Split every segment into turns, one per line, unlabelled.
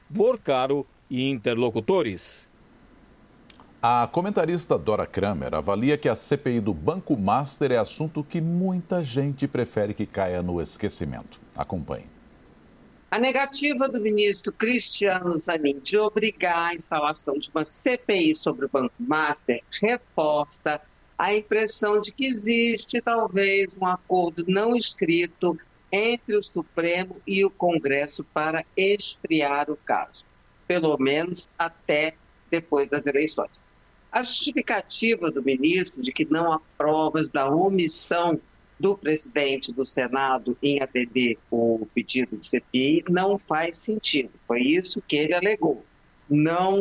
Vorcaro e interlocutores.
A comentarista Dora Kramer avalia que a CPI do Banco Master é assunto que muita gente prefere que caia no esquecimento. Acompanhe.
A negativa do ministro Cristiano Zanin de obrigar a instalação de uma CPI sobre o Banco Master reforça a impressão de que existe talvez um acordo não escrito entre o Supremo e o Congresso para esfriar o caso, pelo menos até depois das eleições. A justificativa do ministro de que não há provas da omissão do presidente do Senado em atender o pedido de CPI não faz sentido. Foi isso que ele alegou. Não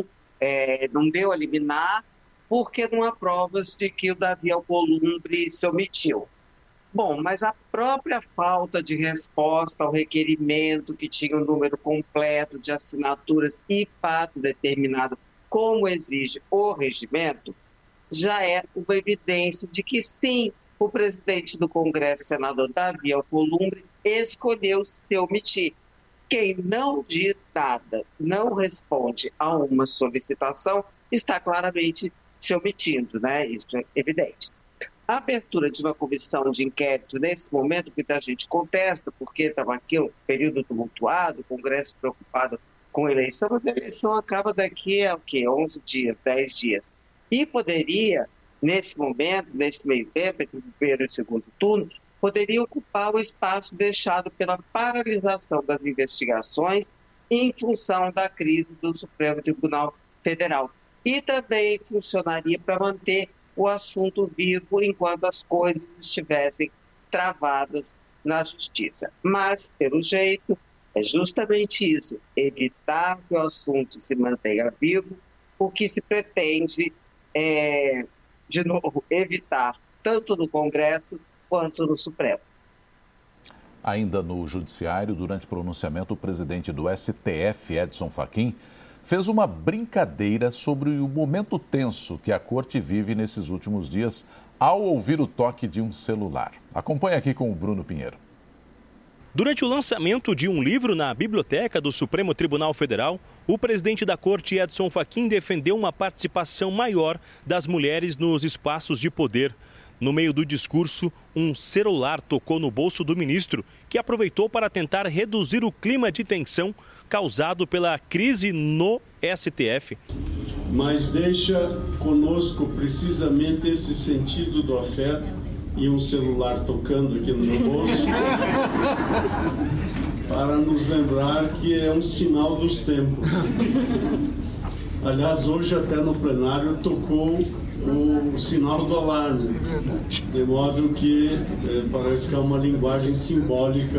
deu a liminar porque não há provas de que o Davi Alcolumbre se omitiu. Bom, mas a própria falta de resposta ao requerimento que tinha um número completo de assinaturas e fato determinado, como exige o regimento, já é uma evidência de que sim, o presidente do Congresso, senador Davi Alcolumbre, escolheu se omitir. Quem não diz nada, não responde a uma solicitação, está claramente se omitindo, né? Isso é evidente. A abertura de uma comissão de inquérito, nesse momento, muita gente contesta, porque estava aqui um período tumultuado, o Congresso preocupado com a eleição, mas a eleição acaba daqui a 11 dias, 10 dias. E poderia, nesse momento, nesse meio tempo, entre o primeiro e o segundo turno, poderia ocupar o espaço deixado pela paralisação das investigações em função da crise do Supremo Tribunal Federal. E também funcionaria para manter o assunto vivo enquanto as coisas estivessem travadas na justiça. Mas, pelo jeito, é justamente isso, evitar que o assunto se mantenha vivo, o que se pretende de novo, evitar, tanto no Congresso quanto no Supremo.
Ainda no Judiciário, durante pronunciamento, o presidente do STF, Edson Fachin, fez uma brincadeira sobre o momento tenso que a Corte vive nesses últimos dias ao ouvir o toque de um celular. Acompanhe aqui com o Bruno Pinheiro.
Durante o lançamento de um livro na biblioteca do Supremo Tribunal Federal, o presidente da Corte, Edson Fachin, defendeu uma participação maior das mulheres nos espaços de poder. No meio do discurso, um celular tocou no bolso do ministro, que aproveitou para tentar reduzir o clima de tensão causado pela crise no STF.
Mas deixa conosco precisamente esse sentido do afeto e um celular tocando aqui no meu bolso para nos lembrar que é um sinal dos tempos. Aliás, hoje até no plenário tocou o sinal do alarme, de modo que parece que é uma linguagem simbólica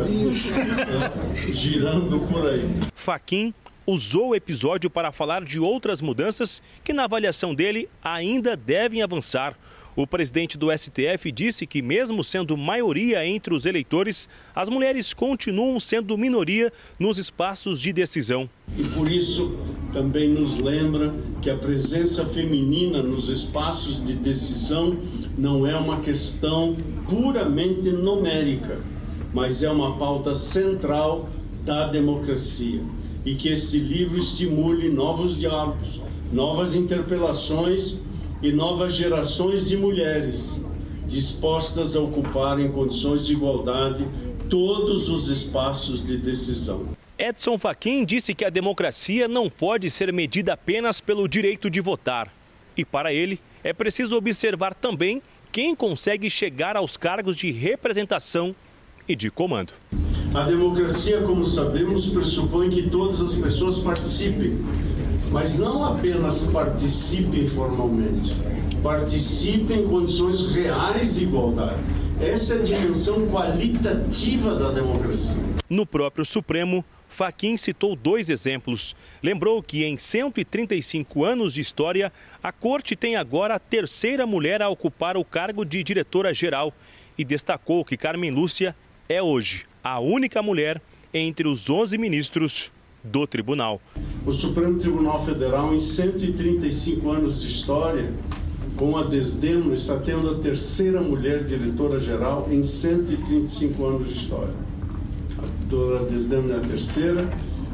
girando por aí.
Fachin usou o episódio para falar de outras mudanças que, na avaliação dele, ainda devem avançar. O presidente do STF disse que, mesmo sendo maioria entre os eleitores, as mulheres continuam sendo minoria nos espaços de decisão.
E por isso também nos lembra que a presença feminina nos espaços de decisão não é uma questão puramente numérica, mas é uma pauta central da democracia. E que esse livro estimule novos diálogos, novas interpelações e novas gerações de mulheres dispostas a ocupar em condições de igualdade todos os espaços de decisão.
Edson Fachin disse que a democracia não pode ser medida apenas pelo direito de votar. E para ele, é preciso observar também quem consegue chegar aos cargos de representação e de comando.
A democracia, como sabemos, pressupõe que todas as pessoas participem. Mas não apenas participem formalmente, participem em condições reais de igualdade. Essa é a dimensão qualitativa da democracia.
No próprio Supremo, Fachin citou 2 exemplos. Lembrou que em 135 anos de história, a Corte tem agora a 3ª mulher a ocupar o cargo de diretora-geral e destacou que Carmen Lúcia é hoje a única mulher entre os 11 ministros do tribunal.
O Supremo Tribunal Federal, em 135 anos de história, com a Desdemona, está tendo a 3ª mulher diretora-geral em 135 anos de história. A doutora Desdemona é a 3ª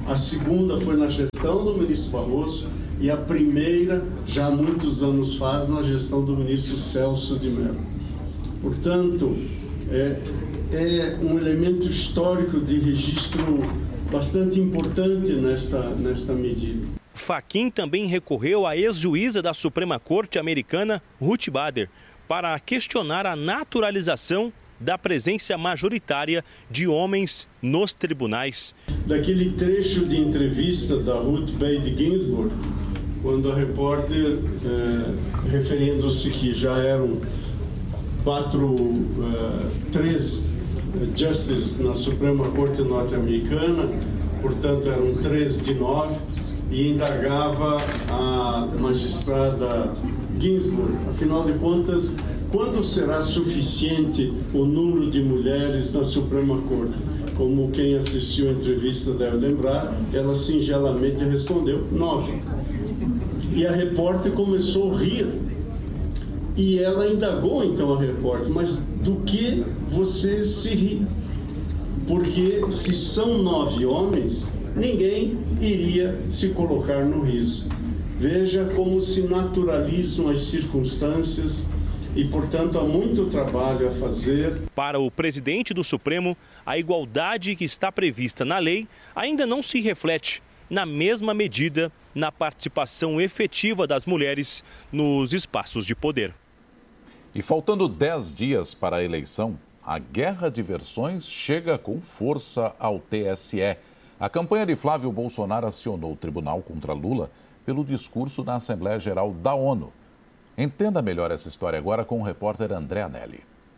a segunda foi na gestão do ministro Barroso e a primeira, já há muitos anos faz, na gestão do ministro Celso de Mello. Portanto, é um elemento histórico de registro bastante importante nesta medida.
Fachin também recorreu à ex-juíza da Suprema Corte americana, Ruth Bader, para questionar a naturalização da presença majoritária de homens nos tribunais.
Daquele trecho de entrevista da Ruth Bader Ginsburg, quando a repórter, referindo-se que já eram 3 justices na Suprema Corte norte-americana, portanto eram 3 de 9, e indagava a magistrada Ginsburg, afinal de contas, quando será suficiente o número de mulheres na Suprema Corte? Como quem assistiu a entrevista deve lembrar, ela singelamente respondeu 9. E a repórter começou a rir. E ela indagou então a repórter, mas do que você se ri? Porque se são 9 homens, ninguém iria se colocar no riso. Veja como se naturalizam as circunstâncias e, portanto, há muito trabalho a fazer.
Para o presidente do Supremo, a igualdade que está prevista na lei ainda não se reflete na mesma medida na participação efetiva das mulheres nos espaços de poder.
E faltando 10 dias para a eleição, a guerra de versões chega com força ao TSE. A campanha de Flávio Bolsonaro acionou o tribunal contra Lula pelo discurso na Assembleia Geral da ONU. Entenda melhor essa história agora com o repórter André Anelli.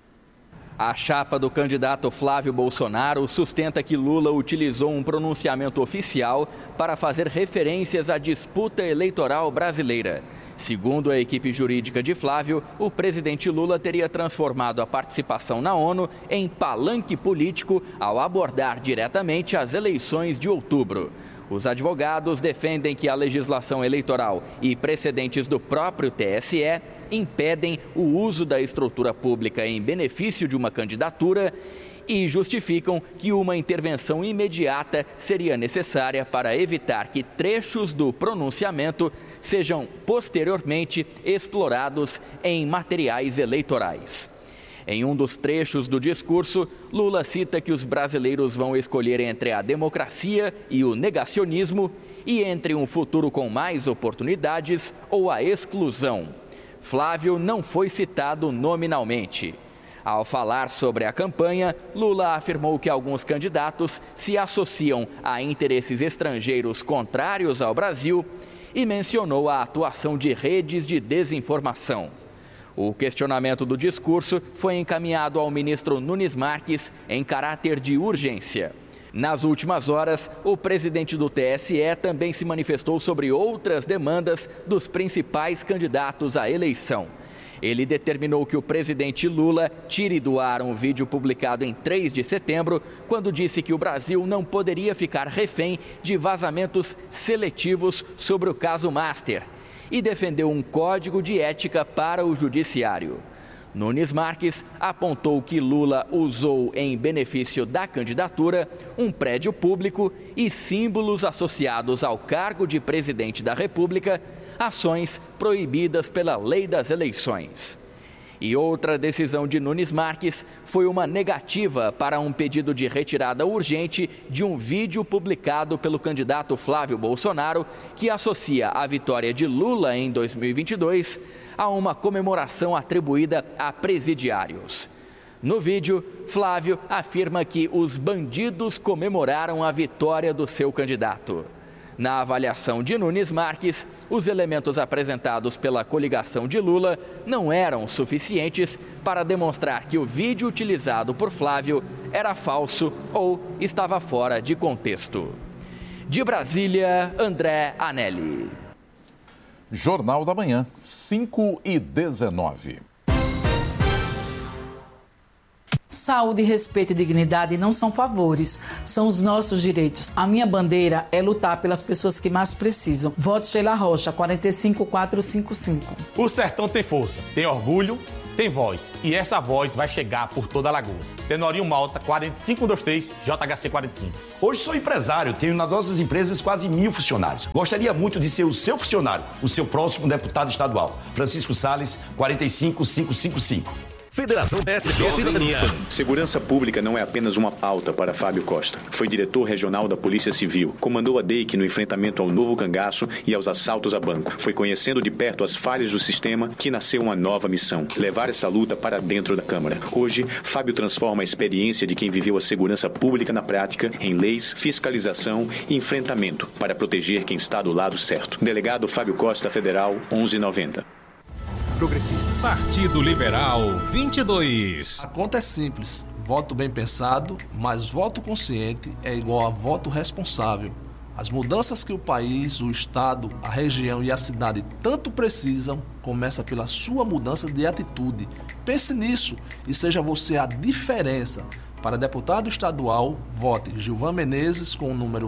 A chapa do candidato Flávio Bolsonaro sustenta que Lula utilizou um pronunciamento oficial para fazer referências à disputa eleitoral brasileira. Segundo a equipe jurídica de Flávio, o presidente Lula teria transformado a participação na ONU em palanque político ao abordar diretamente as eleições de outubro. Os advogados defendem que a legislação eleitoral e precedentes do próprio TSE impedem o uso da estrutura pública em benefício de uma candidatura e justificam que uma intervenção imediata seria necessária para evitar que trechos do pronunciamento sejam posteriormente explorados em materiais eleitorais. Em um dos trechos do discurso, Lula cita que os brasileiros vão escolher entre a democracia e o negacionismo e entre um futuro com mais oportunidades ou a exclusão. Flávio não foi citado nominalmente. Ao falar sobre a campanha, Lula afirmou que alguns candidatos se associam a interesses estrangeiros contrários ao Brasil e mencionou a atuação de redes de desinformação. O questionamento do discurso foi encaminhado ao ministro Nunes Marques em caráter de urgência. Nas últimas horas, o presidente do TSE também se manifestou sobre outras demandas dos principais candidatos à eleição. Ele determinou que o presidente Lula tire do ar um vídeo publicado em 3 de setembro, quando disse que o Brasil não poderia ficar refém de vazamentos seletivos sobre o caso Master, e defendeu um código de ética para o judiciário. Nunes Marques apontou que Lula usou em benefício da candidatura um prédio público e símbolos associados ao cargo de presidente da República, ações proibidas pela Lei das Eleições. E outra decisão de Nunes Marques foi uma negativa para um pedido de retirada urgente de um vídeo publicado pelo candidato Flávio Bolsonaro, que associa a vitória de Lula em 2022 a uma comemoração atribuída a presidiários. No vídeo, Flávio afirma que os bandidos comemoraram a vitória do seu candidato. Na avaliação de Nunes Marques, os elementos apresentados pela coligação de Lula não eram suficientes para demonstrar que o vídeo utilizado por Flávio era falso ou estava fora de contexto. De Brasília, André Anelli.
Jornal da Manhã, 5h19.
Saúde, respeito e dignidade não são favores, são os nossos direitos. A minha bandeira é lutar pelas pessoas que mais precisam. Vote Sheila Rocha, 45455.
O sertão tem força, tem orgulho, tem voz. E essa voz vai chegar por toda Alagoas. Tenorinho Malta, 4523, JHC 45.
Hoje sou empresário, tenho nas nossas empresas quase 1.000 funcionários. Gostaria muito de ser o seu funcionário, o seu próximo deputado estadual. Francisco Salles, 45555.
Federação PSDB Cidadania.
Segurança Pública não é apenas uma pauta para Fábio Costa. Foi diretor regional da Polícia Civil. Comandou a DEIC no enfrentamento ao novo cangaço e aos assaltos a banco. Foi conhecendo de perto as falhas do sistema que nasceu uma nova missão: levar essa luta para dentro da Câmara. Hoje, Fábio transforma a experiência de quem viveu a segurança pública na prática em leis, fiscalização e enfrentamento para proteger quem está do lado certo. Delegado Fábio Costa, Federal, 1190.
Progressistas.
Partido Liberal 22.
A conta é simples. Voto bem pensado, mas voto consciente é igual a voto responsável. As mudanças que o país, o estado, a região e a cidade tanto precisam começa pela sua mudança de atitude. Pense nisso e seja você a diferença. Para deputado estadual, vote Gilvan Menezes com o número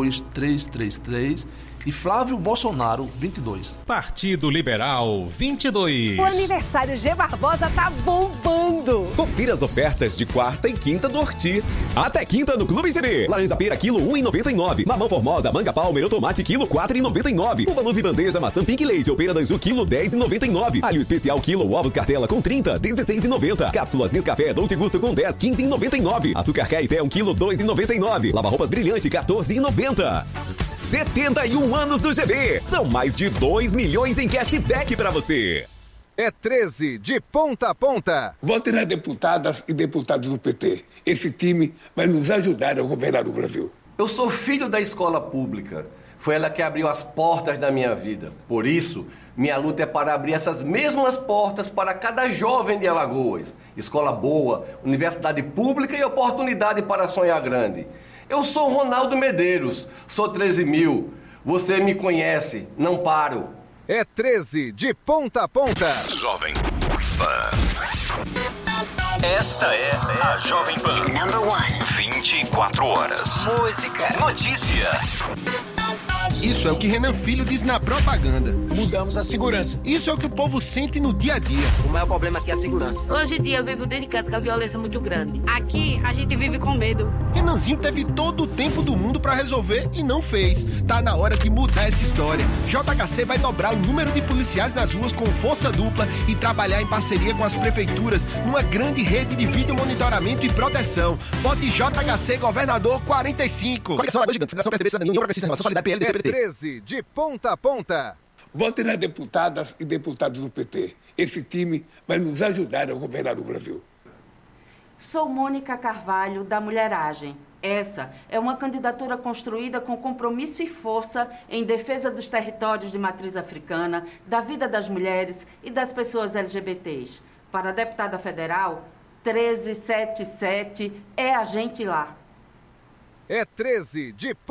22333 e Flávio Bolsonaro, 22.
Partido Liberal 22.
O aniversário G Barbosa tá bombando.
Confira as ofertas de quarta e quinta do Horti. Até quinta no Clube GB. Laranja pera, quilo 1,99. Mamão formosa, manga palmer ou tomate, quilo 4,99. Uva nuve bandeja, maçã pink leite ou pera danju, quilo 10,99. Alho especial, quilo ovos cartela com 30, 16,90. Cápsulas Nescafé Dolce Gusto com 10, 15,99. Açúcar Caeté, 1 quilo, 2,99. Lava-roupas Brilhante, 14,90. 71 anos do GB. São mais de 2 milhões em cashback pra você.
É 13 de ponta a ponta.
Vote nas deputadas e deputados do PT. Esse time vai nos ajudar a governar o Brasil.
Eu sou filho da escola pública. Foi ela que abriu as portas da minha vida. Por isso, minha luta é para abrir essas mesmas portas para cada jovem de Alagoas. Escola boa, universidade pública e oportunidade para sonhar grande. Eu sou Ronaldo Medeiros, sou 13.000. Você me conhece, não paro.
É 13 de ponta a ponta.
Jovem Pan. Esta é a Jovem Pan.
Number 1.
24 horas.
Música.
Notícia.
Isso é o que Renan Filho diz na propaganda.
Mudamos a segurança.
Isso é o que o povo sente no dia a dia.
O maior problema aqui é a segurança.
Hoje em dia eu vivo dentro de casa com a violência muito grande. Aqui a gente vive com medo.
Renanzinho teve todo o tempo do mundo pra resolver e não fez. Tá na hora de mudar essa história. JHC vai dobrar o número de policiais nas ruas com força dupla e trabalhar em parceria com as prefeituras numa grande rede de vídeo monitoramento e proteção. Vote JHC Governador 45.
Coligação Alagoas Gigante, Federação PSDB Cidadania, União Progressista, Renovação Solidária, PL, DCPT.
13 de ponta a ponta.
Vote nas deputadas e deputados do PT. Esse time vai nos ajudar a governar o Brasil.
Sou Mônica Carvalho, da Mulheragem. Essa é uma candidatura construída com compromisso e força em defesa dos territórios de matriz africana, da vida das mulheres e das pessoas LGBTs. Para a deputada federal, 1377 é a gente lá.
É 13 de